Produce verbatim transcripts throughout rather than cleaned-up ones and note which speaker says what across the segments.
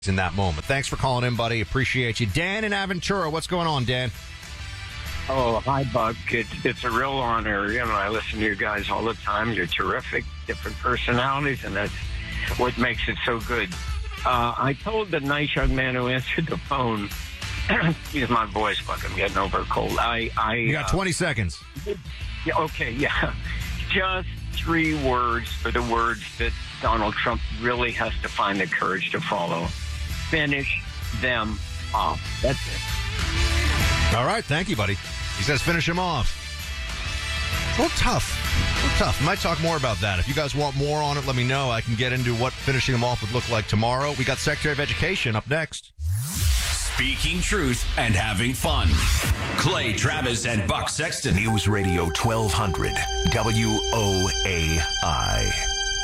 Speaker 1: in that moment. Thanks for calling in, buddy. Appreciate you. Dan in Aventura, what's going on, Dan?
Speaker 2: Oh, hi, Buck. It's, it's a real honor. You know, I listen to you guys all the time. You're terrific, different personalities, and that's what makes it so good. Uh, I told the nice young man who answered the phone, excuse my voice, Buck, I'm getting over a cold. I, I,
Speaker 1: you got twenty uh, seconds.
Speaker 2: Yeah, okay, yeah. Just three words for the words that Donald Trump really has to find the courage to follow. Finish them off. That's it.
Speaker 1: All right, thank you, buddy. He says finish him off. It's a little tough. A little tough. We might talk more about that. If you guys want more on it, let me know. I can get into what finishing him off would look like tomorrow. We got Secretary of Education up next.
Speaker 3: Speaking truth and having fun. Clay Travis and Buck Sexton.
Speaker 4: News Radio twelve hundred W O A I.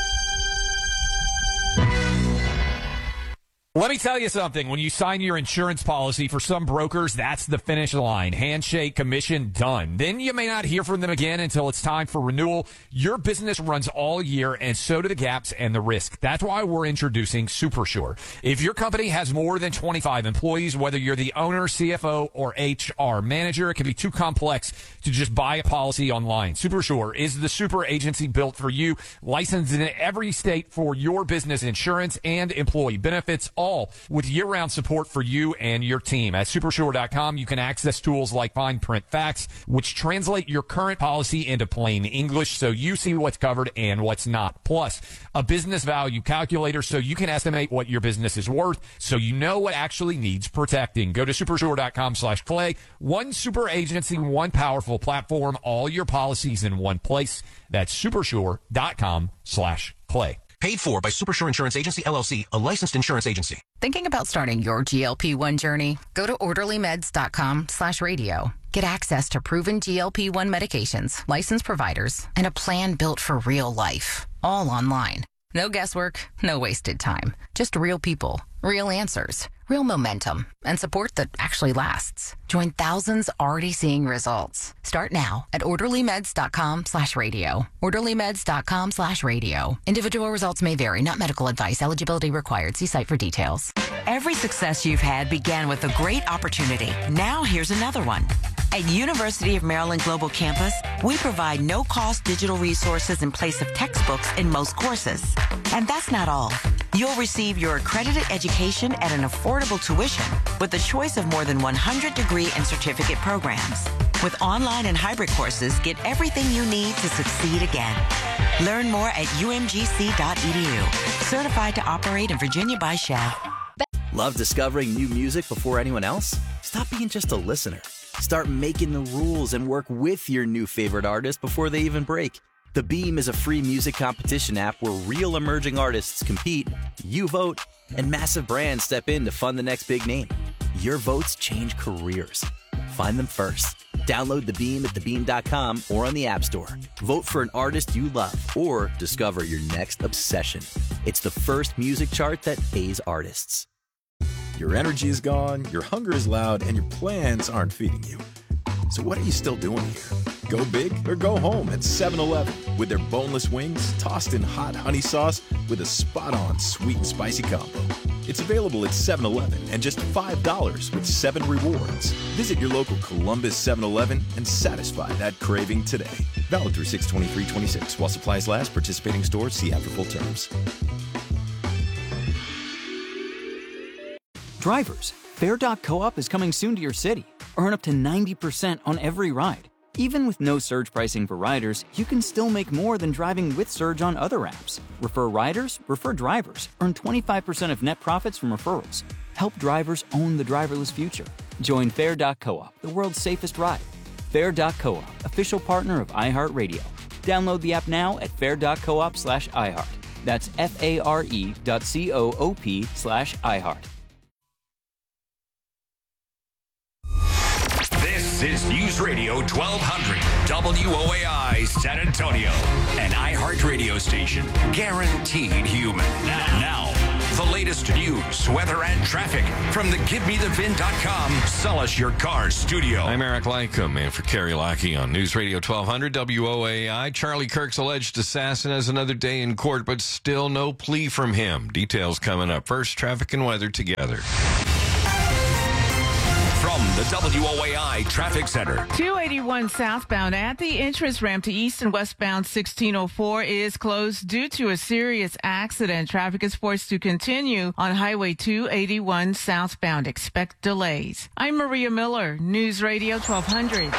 Speaker 5: Let me tell you something. When you sign your insurance policy, for some brokers, that's the finish line. Handshake, commission, done. Then you may not hear from them again until it's time for renewal. Your business runs all year, and so do the gaps and the risk. That's why we're introducing SuperSure. If your company has more than twenty-five employees, whether you're the owner, C F O, or H R manager, it can be too complex to just buy a policy online. SuperSure is the super agency built for you, licensed in every state for your business insurance and employee benefits, all with year-round support for you and your team. At Supersure dot com, you can access tools like Fine Print Facts, which translate your current policy into plain English so you see what's covered and what's not. Plus, a business value calculator so you can estimate what your business is worth so you know what actually needs protecting. Go to Supersure dot com slash Clay. One super agency, one powerful platform, all your policies in one place. That's Supersure dot com slash Clay.
Speaker 6: Paid for by Supersure Insurance Agency, L L C, a licensed insurance agency.
Speaker 7: Thinking about starting your G L P one journey? Go to orderly meds dot com slash radio. Get access to proven G L P one medications, licensed providers, and a plan built for real life. All online. No guesswork, no wasted time. Just real people, real answers, real momentum, and support that actually lasts. Join thousands already seeing results. Start now at orderly meds dot com slash radio. orderly meds dot com slash radio. Individual results may vary, not medical advice. Eligibility required. See site for details.
Speaker 8: Every success you've had began with a great opportunity. Now here's another one. At University of Maryland Global Campus, we provide no-cost digital resources in place of textbooks in most courses. And that's not all. You'll receive your accredited education at an affordable tuition with a choice of more than one hundred degree and certificate programs. With online and hybrid courses, get everything you need to succeed again. Learn more at U M G C dot E D U. Certified to operate in Virginia by Shell.
Speaker 9: Love discovering new music before anyone else? Stop being just a listener. Start making the rules and work with your new favorite artist before they even break. The Beam is a free music competition app where real emerging artists compete, you vote, and massive brands step in to fund the next big name. Your votes change careers. Find them first. Download The Beam at the beam dot com or on the App Store. Vote for an artist you love or discover your next obsession. It's the first music chart that pays artists.
Speaker 10: Your energy is gone, your hunger is loud, and your plans aren't feeding you. So what are you still doing here? Go big or go home at seven eleven with their boneless wings tossed in hot honey sauce with a spot-on sweet and spicy combo. It's available at seven eleven and just five dollars with seven rewards. Visit your local Columbus seven eleven and satisfy that craving today. Valid through six twenty-three twenty-six. While supplies last, participating stores, see after full terms.
Speaker 11: Drivers, Fair dot coop is coming soon to your city. Earn up to ninety percent on every ride. Even with no surge pricing for riders, you can still make more than driving with Surge on other apps. Refer riders, refer drivers. Earn twenty-five percent of net profits from referrals. Help drivers own the driverless future. Join Fair dot coop, the world's safest ride. Fair dot coop, official partner of iHeartRadio. Download the app now at fair dot coop slash iHeart. That's F-A-R-E dot C-O-O-P slash iHeart.
Speaker 3: This is News Radio twelve hundred W O A I San Antonio, an iHeart radio station, guaranteed human. Now, now The latest news, weather, and traffic from the Give Me The V I N dot com Sell Us Your Car studio.
Speaker 12: I'm Eric Lycum, and for Kerry Lackey on News Radio twelve hundred W O A I. Charlie Kirk's alleged assassin has another day in court, but still no plea from him. Details coming up. First, traffic and weather together.
Speaker 3: From the W O A I Traffic Center.
Speaker 13: two eighty-one southbound at the entrance ramp to east and westbound sixteen oh four is closed due to a serious accident. Traffic is forced to continue on Highway two eighty-one southbound. Expect delays. I'm Maria Miller, News Radio twelve hundred.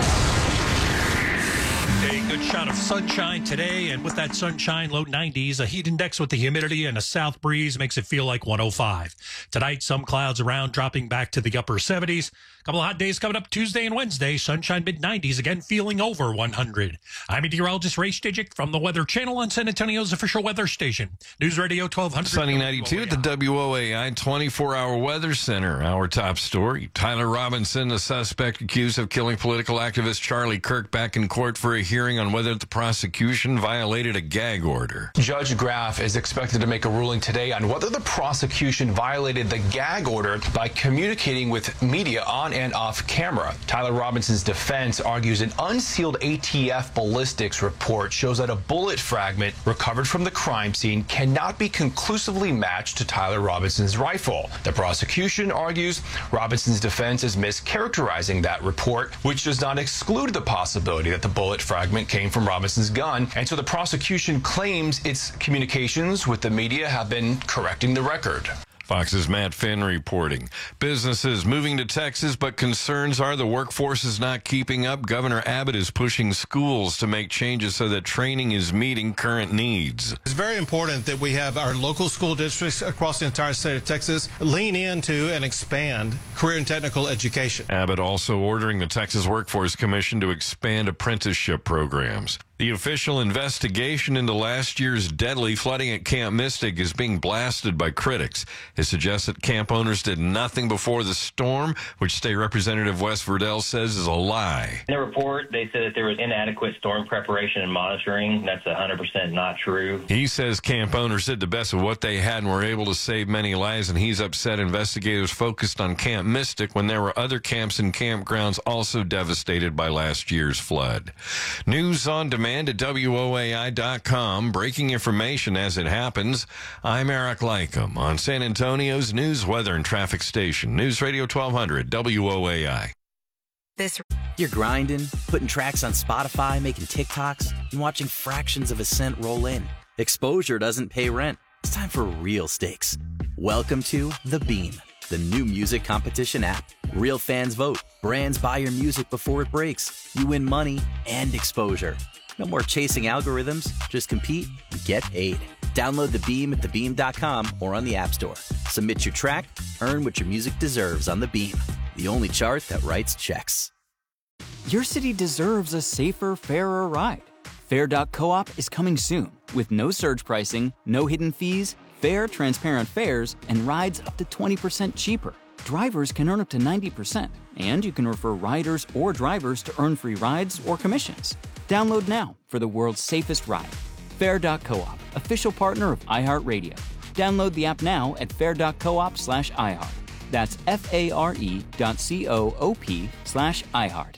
Speaker 14: A good shot of sunshine today, and with that sunshine, low nineties, a heat index with the humidity and a south breeze makes it feel like one oh five. Tonight, some clouds around, dropping back to the upper seventies. A couple of hot days coming up Tuesday and Wednesday. Sunshine mid nineties, again feeling over one hundred. I'm meteorologist Ray Stijic from the Weather Channel on San Antonio's official weather station. News Radio twelve hundred.
Speaker 12: Sunny ninety-two at the W O A I twenty-four hour Weather Center. Our top story. Tyler Robinson, the suspect accused of killing political activist Charlie Kirk, back in court for a hearing on whether the prosecution violated a gag order.
Speaker 15: Judge Graff is expected to make a ruling today on whether the prosecution violated the gag order by communicating with media on and off camera. Tyler Robinson's defense argues an unsealed A T F ballistics report shows that a bullet fragment recovered from the crime scene cannot be conclusively matched to Tyler Robinson's rifle. The prosecution argues Robinson's defense is mischaracterizing that report, which does not exclude the possibility that the bullet fragment came from Robinson's gun, and so the prosecution claims its communications with the media have been correcting the record.
Speaker 12: Fox's Matt Finn reporting. Businesses moving to Texas, but concerns are the workforce is not keeping up. Governor Abbott is pushing schools to make changes so that training is meeting current needs.
Speaker 16: It's very important that we have our local school districts across the entire state of Texas lean into and expand career and technical education.
Speaker 12: Abbott also ordering the Texas Workforce Commission to expand apprenticeship programs. The official investigation into last year's deadly flooding at Camp Mystic is being blasted by critics. It suggests that camp owners did nothing before the storm, which State Representative Wes Verdell says is a lie.
Speaker 17: In the report, they said that there was inadequate storm preparation and monitoring. That's one hundred percent not true.
Speaker 12: He says camp owners did the best of what they had and were able to save many lives, and he's upset investigators focused on Camp Mystic when there were other camps and campgrounds also devastated by last year's flood. News on demand at W O A I dot com. Breaking information as it happens. I'm Eric Lycum on San Antonio's news, weather, and traffic station. News Radio twelve hundred W O A I.
Speaker 9: This You're grinding, putting tracks on Spotify, making TikToks, and watching fractions of a cent roll in. Exposure doesn't pay rent. It's time for real stakes. Welcome to The Beam, the new music competition app. Real fans vote. Brands buy your music before it breaks. You win money and exposure. No more chasing algorithms. Just compete and get paid. Download The Beam at the beam dot com or on the App Store. Submit your track, earn what your music deserves on The Beam, the only chart that writes checks.
Speaker 11: Your city deserves a safer, fairer ride. Fair dot coop is coming soon with no surge pricing, no hidden fees, fair, transparent fares, and rides up to twenty percent cheaper. Drivers can earn up to ninety percent, and you can refer riders or drivers to earn free rides or commissions. Download now for the world's safest ride. Fair dot coop, official partner of iHeartRadio. Download the app now at fair dot coop slash iHeart. That's F-A-R-E dot C-O-O-P slash iHeart.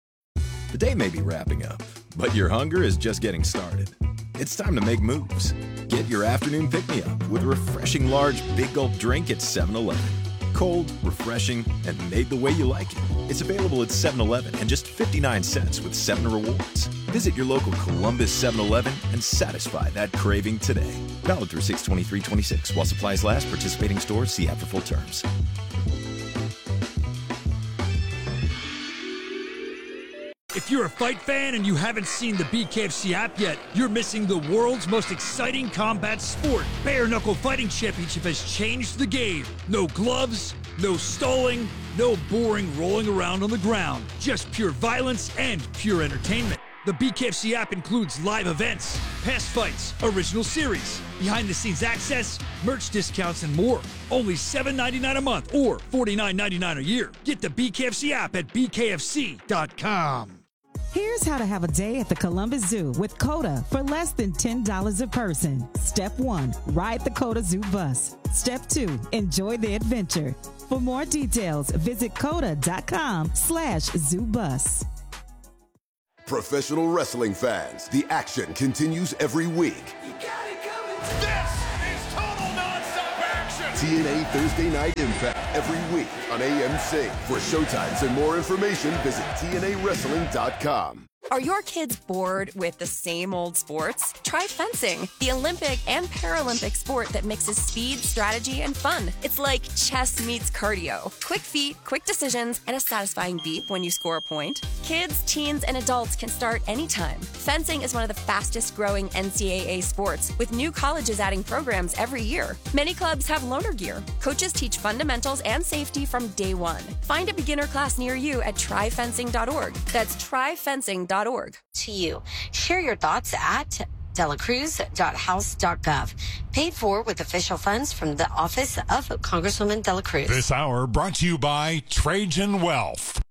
Speaker 10: The day may be wrapping up, but your hunger is just getting started. It's time to make moves. Get your afternoon pick-me-up with a refreshing large Big Gulp drink at seven eleven. Cold, refreshing, and made the way you like it. It's available at seven eleven and just fifty-nine cents with seven Rewards. Visit your local Columbus seven eleven and satisfy that craving today. Valid through six twenty-three twenty-six. While supplies last, participating stores, see app for full terms.
Speaker 18: If you're a fight fan and you haven't seen the B K F C app yet, you're missing the world's most exciting combat sport. Bare Knuckle Fighting Championship has changed the game. No gloves, no stalling, no boring rolling around on the ground. Just pure violence and pure entertainment. The B K F C app includes live events, past fights, original series, behind-the-scenes access, merch discounts, and more. Only seven ninety-nine a month or forty-nine ninety-nine a year. Get the B K F C app at B K F C dot com.
Speaker 19: Here's how to have a day at the Columbus Zoo with COTA for less than ten dollars a person. Step one, ride the COTA Zoo bus. Step two, enjoy the adventure. For more details, visit coda.com slash zoo bus.
Speaker 20: Professional wrestling fans, the action continues every week.
Speaker 21: This is total nonstop action.
Speaker 20: T N A Thursday Night Impact every week on A M C. For showtimes and more information, visit T N A wrestling dot com.
Speaker 22: Are your kids bored with the same old sports? Try fencing, the Olympic and Paralympic sport that mixes speed, strategy, and fun. It's like chess meets cardio. Quick feet, quick decisions, and a satisfying beep when you score a point. Kids, teens, and adults can start anytime. Fencing is one of the fastest growing N C double A sports, with new colleges adding programs every year. Many clubs have loaner gear. Coaches teach fundamentals and safety from day one. Find a beginner class near you at try fencing dot org. That's try fencing dot org.
Speaker 23: To you. Share your thoughts at delacruz dot house dot gov. Paid for with official funds from the office of Congresswoman Dela Cruz.
Speaker 24: This hour brought to you by Trajan Wealth.